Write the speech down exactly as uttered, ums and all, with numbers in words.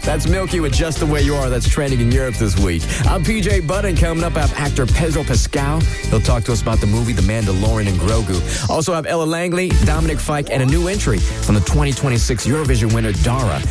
That's Milky with Just the Way You Are. That's trending in Europe this week. I'm P J Butten. Coming up, I have actor Pedro Pascal. He'll talk to us about the movie The Mandalorian and Grogu. Also have Ella Langley, Dominic Fike, and a new entry from the twenty twenty-six Eurovision winner Dara.